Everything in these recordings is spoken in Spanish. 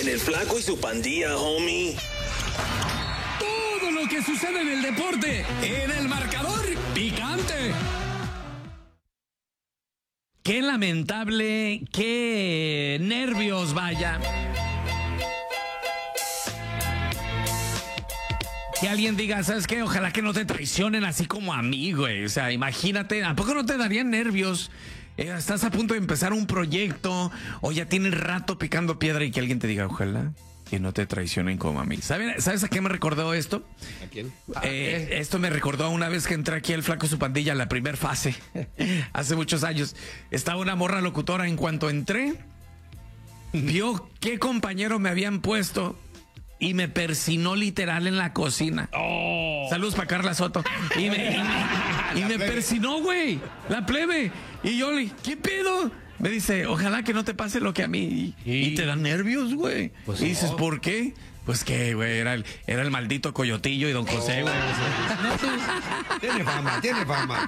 En el Flaco y su Pandilla, homie. Todo lo que sucede en el deporte, en el marcador picante. Qué lamentable, qué nervios, vaya. Que alguien diga, ¿sabes qué? Ojalá que no te traicionen así como a mí, güey. O sea, imagínate, ¿a poco no te darían nervios? Estás a punto de empezar un proyecto o ya tienes rato picando piedra y que alguien te diga, ojalá que no te traicionen como a mí. ¿Sabes a qué me recordó esto? ¿A quién? Esto me recordó una vez que entré aquí al Flaco y su Pandilla, la primer fase, hace muchos años. Estaba una morra locutora, en cuanto entré, vio qué compañero me habían puesto y me persinó literal en la cocina. Oh. Saludos para Carla Soto. Y me persinó, güey, la plebe. Y yo le, ¿qué pedo? Me dice, ojalá que no te pase lo que a mí. Y te dan nervios, güey. Pues y dices, no. ¿por qué? Pues que, güey, era el maldito Coyotillo y Don José, güey. Tiene fama.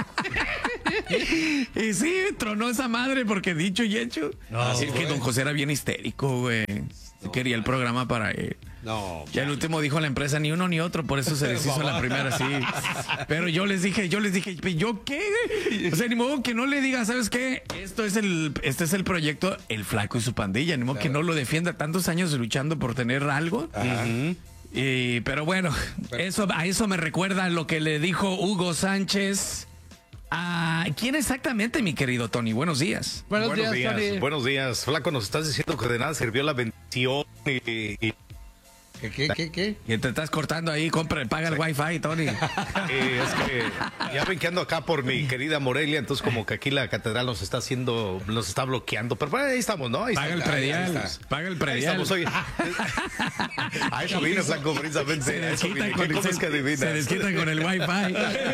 Y sí, tronó esa madre porque dicho y hecho. No, Así es que güey. Don José era bien histérico, güey. Quería el programa para él. No. Ya el último dijo a la empresa, ni uno ni otro, por eso se deshizo la primera, sí. Pero yo les dije, ¿yo qué? O sea, ni modo que no le diga, ¿sabes qué? Este es el proyecto El Flaco y su Pandilla, ni modo que no lo defienda tantos años luchando por tener algo. Pero bueno, a eso me recuerda lo que le dijo Hugo Sánchez. ¿Quién exactamente, mi querido Tony? Buenos días. Buenos días, Tony. Buenos días, Flaco, nos estás diciendo que de nada sirvió la bendición y ¿Qué? Y te estás cortando ahí, paga el wifi, Tony. es que ya ven que ando acá por mi querida Morelia, entonces como que aquí la catedral nos está bloqueando, pero bueno, ahí estamos, ¿no? Paga el predial. Paga el Ahí predial. estamos, oye. A eso vine, Flaco, precisamente. Se desquitan Se desquitan con el wifi.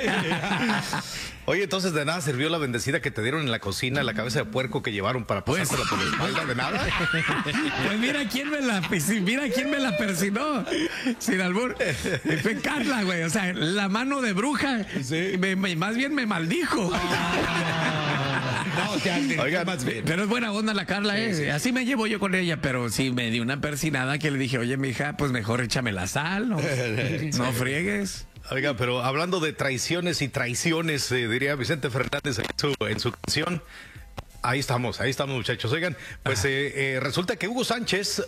Oye, entonces de nada sirvió la bendecida que te dieron en la cocina, la cabeza de puerco que llevaron para pasártela por la espalda, de nada. Pues mira quién me la persinó. Sin albur. Fue Carla, güey. O sea, la mano de bruja. Sí. Más bien me maldijo. Oigan, más bien. Pero es buena onda la Carla, Así me llevo yo con ella, pero sí me dio una persinada que le dije, oye, mija, pues mejor échame la sal, no friegues. Oiga, pero hablando de traiciones y traiciones, diría Vicente Fernández en su canción. Ahí estamos, muchachos. Oigan, pues resulta que Hugo Sánchez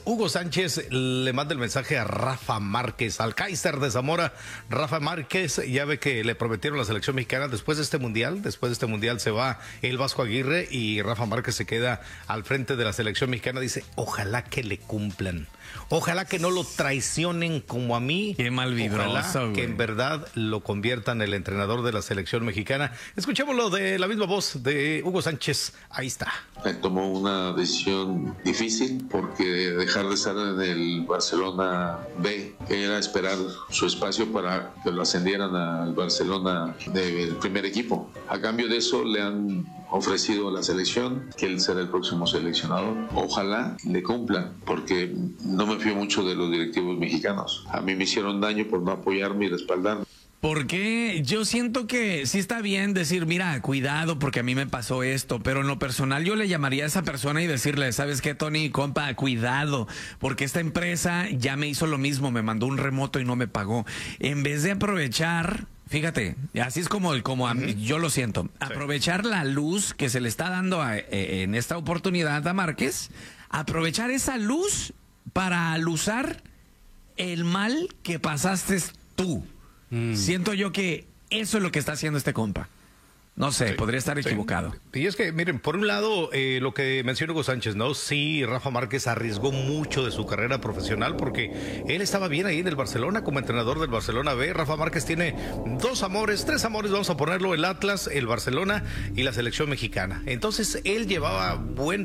le manda el mensaje a Rafa Márquez, al Kaiser de Zamora. Rafa Márquez, ya ve que le prometieron la selección mexicana después de este mundial se va el Vasco Aguirre y Rafa Márquez se queda al frente de la selección mexicana. Dice, ojalá que le cumplan. Ojalá que no lo traicionen como a mí. Qué malvibroso, Ojalá güey. que en verdad lo conviertan el entrenador de la selección mexicana. Escuchémoslo de la misma voz de Hugo Sánchez. Ahí está. Tomó una decisión difícil porque dejar de estar en el Barcelona B, que era esperar su espacio para que lo ascendieran al Barcelona del primer equipo. A cambio de eso le han ofrecido a la selección que él será el próximo seleccionador. Ojalá le cumplan, porque no me fío mucho de los directivos mexicanos. A mí me hicieron daño por no apoyarme y respaldarme. Porque yo siento que sí está bien decir, mira, cuidado porque a mí me pasó esto, pero en lo personal yo le llamaría a esa persona y decirle, ¿sabes qué, Tony? Compa, cuidado, porque esta empresa ya me hizo lo mismo, me mandó un remoto y no me pagó. En vez de aprovechar, fíjate, así es como yo lo siento, aprovechar la luz que se le está dando en esta oportunidad a Márquez, aprovechar esa luz para alusar el mal que pasaste tú. Siento yo que eso es lo que está haciendo este compa. No sé, podría estar equivocado. Y es que, miren, por un lado, lo que mencionó Hugo Sánchez, ¿no? Sí, Rafa Márquez arriesgó mucho de su carrera profesional porque él estaba bien ahí en el Barcelona como entrenador del Barcelona B. Rafa Márquez tiene tres amores, vamos a ponerlo, el Atlas, el Barcelona y la selección mexicana. Entonces, él llevaba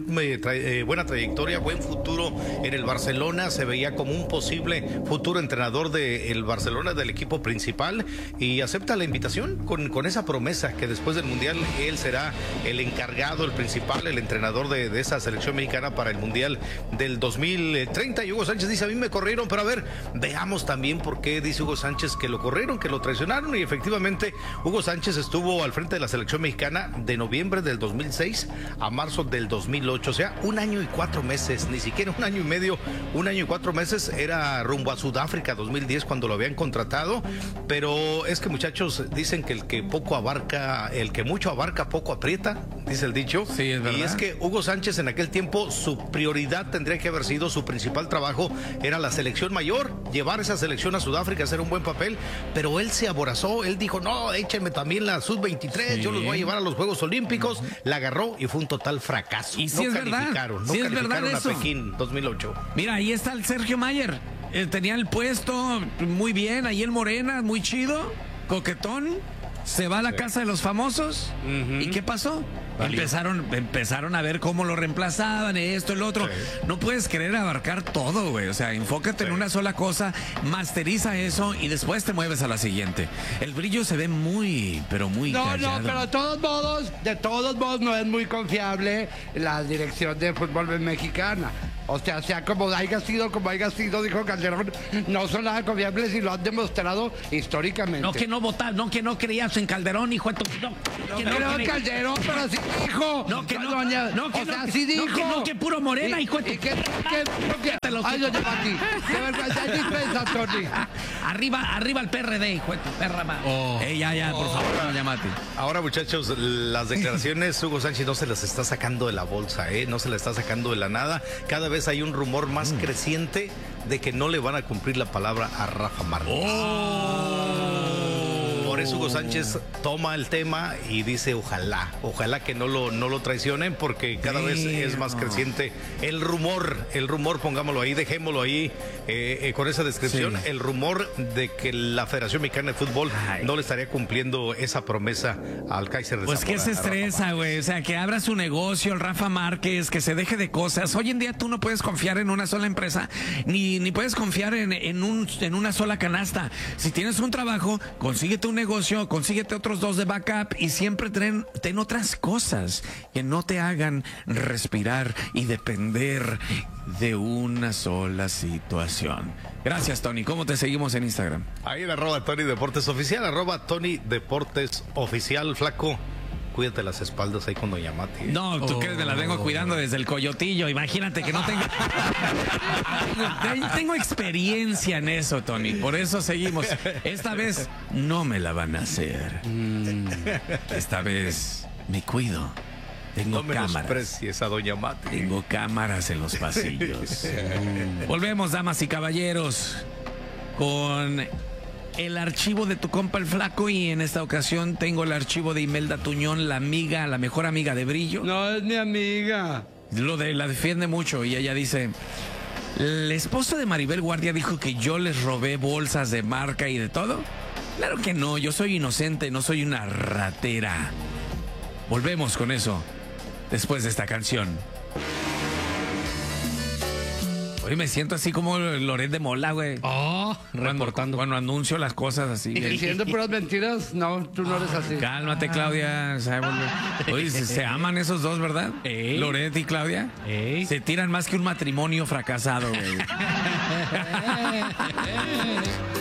buena trayectoria, buen futuro en el Barcelona, se veía como un posible futuro entrenador del Barcelona, del equipo principal, y acepta la invitación con esa promesa que después del Mundial, él será el encargado, el principal, el entrenador de esa selección mexicana para el Mundial del 2030. Y Hugo Sánchez dice, a mí me corrieron, pero a ver, veamos también por qué dice Hugo Sánchez que lo corrieron, que lo traicionaron. Y efectivamente, Hugo Sánchez estuvo al frente de la selección mexicana de noviembre del 2006 a marzo del 2008, o sea, 1 año y 4 meses, ni siquiera 1 año y medio, 1 año y 4 meses, era rumbo a Sudáfrica 2010 cuando lo habían contratado. Pero es que, muchachos, dicen que el que mucho abarca, poco aprieta, dice el dicho. Sí, es verdad. Y es que Hugo Sánchez en aquel tiempo, su prioridad tendría que haber sido, su principal trabajo era la selección mayor, llevar esa selección a Sudáfrica, hacer un buen papel, pero él se aborazó, él dijo, no, échenme también la sub-23, sí, yo los voy a llevar a los Juegos Olímpicos. La agarró y fue un total fracaso. Y sí, no es calificaron, verdad. no Sí, es calificaron verdad a eso. Pekín 2008. Mira, ahí está el Sergio Mayer. Tenía el puesto muy bien, ahí en Morena, muy chido, coquetón. Se va a la casa de los famosos. ¿Y qué pasó? Empezaron a ver cómo lo reemplazaban, esto, el otro. Sí. No puedes querer abarcar todo, güey. O sea, enfócate en una sola cosa, masteriza eso y después te mueves a la siguiente. El brillo se ve muy, pero muy callado. pero de todos modos no es muy confiable la dirección de fútbol mexicana. O sea como haya sido, dijo Calderón, no son nada confiables y lo han demostrado históricamente. No, que no votas, no, que no creías en Calderón, hijo de tu... No, que no Pero cre- Calderón, pero sí dijo. No, que no, Doña- no, que o sea, no, sí no, dijo. que no, que puro Morena, hijo de tu... Ay, doña Mati, qué vergüenza, hay dispensa, Tony. Arriba el PRD, hijo de tu perra madre. Ya, por favor, doña Mati. Ahora, muchachos, las declaraciones Hugo Sánchez no se las está sacando de la bolsa, no se las está sacando de la nada. Cada vez hay un rumor más creciente de que no le van a cumplir la palabra a Rafa Márquez. Por eso Hugo Sánchez toma el tema y dice ojalá que no lo traicionen, porque cada vez es más creciente el rumor, pongámoslo ahí, dejémoslo ahí con esa descripción, Sí. el rumor de que la Federación Mexicana de Fútbol no le estaría cumpliendo esa promesa al Kaiser de Pues Zamora, que se a Rafa estresa, Márquez. güey. O sea, que abra su negocio, el Rafa Márquez, que se deje de cosas. Hoy en día tú no puedes confiar en una sola empresa, ni puedes confiar en una sola canasta. Si tienes un trabajo, consíguete un negocio, consíguete otros 2 de backup y siempre ten otras cosas que no te hagan respirar y depender de una sola situación. Gracias, Tony. ¿Cómo te seguimos en Instagram? Ahí en @Tony Deportes Oficial, @Tony Deportes Oficial, flaco. Cuídate las espaldas ahí con doña Mati. No, tú crees, me las vengo cuidando desde el coyotillo. Imagínate que no tengo... Tengo experiencia en eso, Tony. Por eso seguimos. Esta vez no me la van a hacer. Esta vez me cuido. Tengo No cámaras. menosprecies a doña Mati. Tengo cámaras en los pasillos. Volvemos, damas y caballeros, con el archivo de tu compa el flaco, y en esta ocasión tengo el archivo de Imelda Tuñón, la mejor amiga de Brillo. No es mi amiga. La defiende mucho y ella dice: el esposo de Maribel Guardia dijo que yo les robé bolsas de marca y de todo. Claro que no, yo soy inocente, no soy una ratera. Volvemos con eso después de esta canción. Hoy me siento así como Loret de Mola, güey. Reportando. Cuando anuncio las cosas así. Y diciendo puras mentiras, no, tú no eres así. Cálmate, Claudia. Oye, se aman esos dos, ¿verdad? Loret y Claudia. Se tiran más que un matrimonio fracasado, güey.